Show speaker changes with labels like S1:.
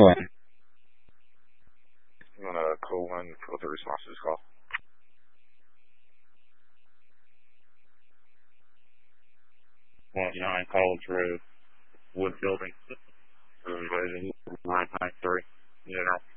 S1: Go ahead.
S2: You want to call one for the response to this call?
S3: 29 College Road, Wood Building, 993. You know.